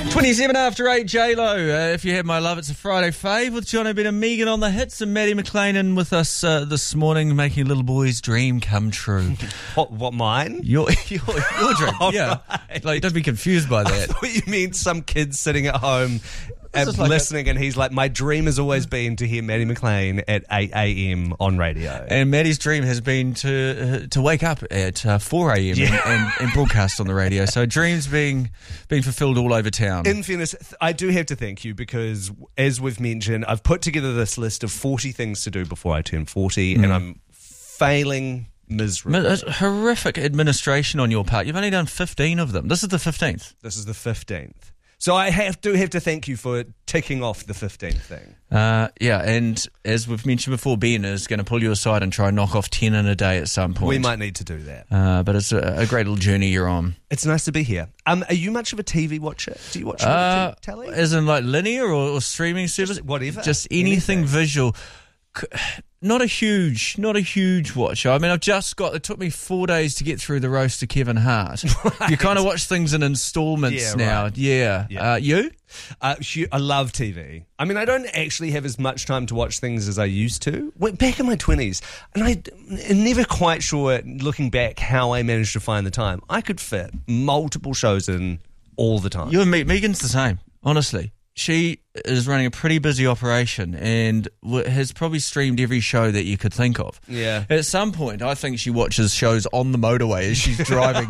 27 after 8, J-Lo. If you had my love, it's a Friday fave with Jono Ben and Megan on the hits, and Maddie McLean in with us this morning, making a little boy's dream come true. What mine? Your dream, yeah. Right. Like, don't be confused by I that. thought you meant some kid sitting at home is like listening, and he's like, my dream has always been to hear Maddie McLean at 8 a.m. on radio. And Maddie's dream has been to wake up at 4 a.m. and broadcast on the radio. So dreams being fulfilled all over town. In fairness, I do have to thank you because, as we've mentioned, I've put together this list of 40 things to do before I turn 40, and I'm failing miserably. It's horrific administration on your part. You've only done 15 of them. This is the 15th. This is the 15th. So I have to thank you for ticking off the 15th thing. Yeah, and as we've mentioned before, Ben is going to pull you aside and try and knock off 10 in a day at some point. We might need to do that. But it's a great little journey you're on. It's nice to be here. Are you much of a TV watcher? Do you watch telly? As in like linear or streaming service? Just whatever. Just anything visual. Not a huge watcher. I mean, it took me 4 days to get through the roast of Kevin Hart. Right. You kind of watch things in installments now. Right. Yeah. You? I love TV. I mean, I don't actually have as much time to watch things as I used to. Back in my 20s, and I'm never quite sure, looking back, how I managed to find the time. I could fit multiple shows in all the time. You and me, Megan's the same, honestly. She is running a pretty busy operation and has probably streamed every show that you could think of. Yeah. At some point, I think she watches shows on the motorway as she's driving.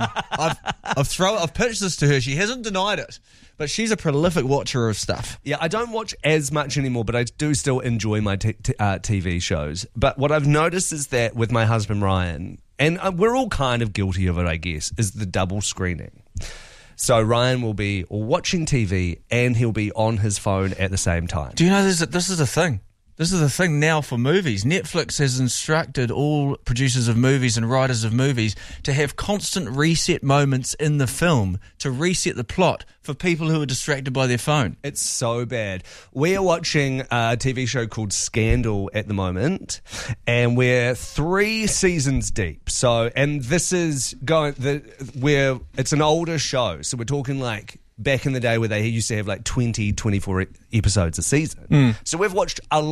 I've pitched this to her. She hasn't denied it, but she's a prolific watcher of stuff. Yeah, I don't watch as much anymore, but I do still enjoy my TV shows. But what I've noticed is that with my husband Ryan, and we're all kind of guilty of it, I guess, is the double screening. So Ryan will be watching TV and he'll be on his phone at the same time. Do you know this is a thing? This is a thing now for movies. Netflix has instructed all producers of movies and writers of movies to have constant reset moments in the film to reset the plot for people who are distracted by their phone. It's so bad. We are watching a TV show called Scandal at the moment, and we're 3 seasons deep. So, and this is it's an older show, so we're talking like back in the day where they used to have like 20, 24 episodes a season. So we've watched a